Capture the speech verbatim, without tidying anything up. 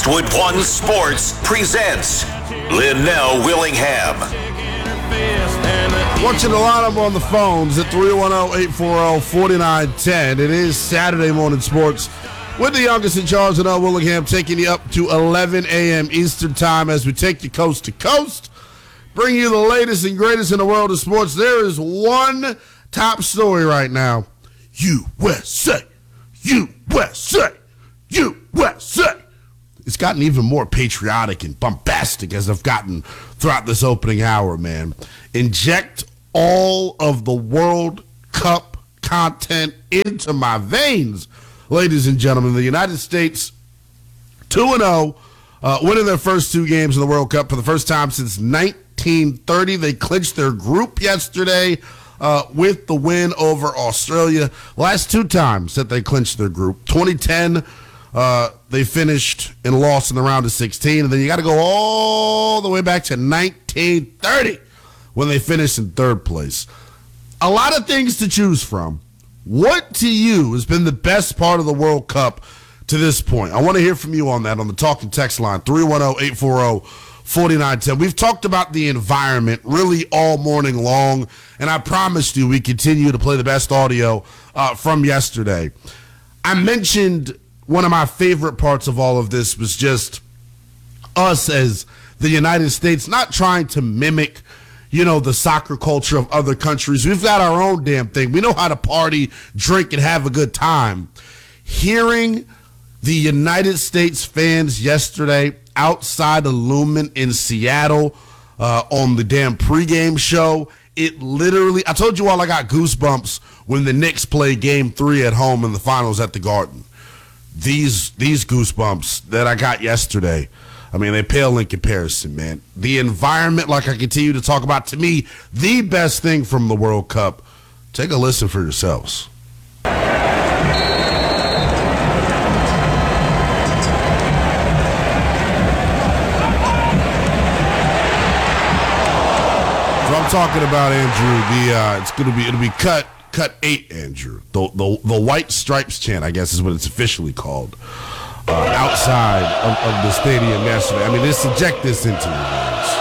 Westwood One Sports presents Linnell Willingham. Want you to line up on the phones at three one zero, eight four zero, four nine one zero. It is Saturday Morning Sports with the youngest in charge, Linnell Willingham, taking you up to eleven a.m. Eastern Time as we take you coast to coast, bring you the latest and greatest in the world of sports. There is one top story right now. U S A, U S A, U S A. It's gotten even more patriotic and bombastic as I've gotten throughout this opening hour, man. Inject all of the World Cup content into my veins, ladies and gentlemen. The United States two and oh, uh, winning their first two games in the World Cup for the first time since nineteen thirty. They clinched their group yesterday uh, with the win over Australia. Last two times that they clinched their group, twenty ten, uh, they finished and lost in the round of sixteen. And then you got to go all the way back to nineteen thirty when they finished in third place. A lot of things to choose from. What to you has been the best part of the World Cup to this point? I want to hear from you on that on the talk and text line, three one zero, eight four zero, four nine one zero. We've talked about the environment really all morning long, and I promised you we continue to play the best audio uh, from yesterday. I mentioned one of my favorite parts of all of this was just us as the United States not trying to mimic, you know, the soccer culture of other countries. We've got our own damn thing. We know how to party, drink, and have a good time. Hearing the United States fans yesterday outside of Lumen in Seattle uh, on the damn pregame show, it literally, I told you all I got goosebumps when the Knicks played game three at home in the finals at the Garden. These, these goosebumps that I got yesterday, I mean, they pale in comparison, man. The environment, like I continue to talk about, to me, the best thing from the World Cup. Take a listen for yourselves. So I'm talking about, Andrew, the uh, it's gonna be it'll be cut cut eight, Andrew. The the the White Stripes chant, I guess, is what it's officially called. Uh, outside of, of the stadium yesterday. I mean, let's inject this into it.